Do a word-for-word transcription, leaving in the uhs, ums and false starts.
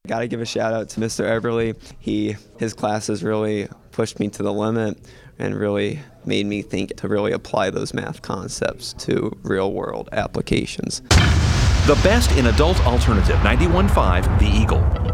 Got to give a shout out to Mister Everly. He, his classes really pushed me to the limit and really made me think to really apply those math concepts to real-world applications. The best in adult alternative, ninety-one point five The Eagle.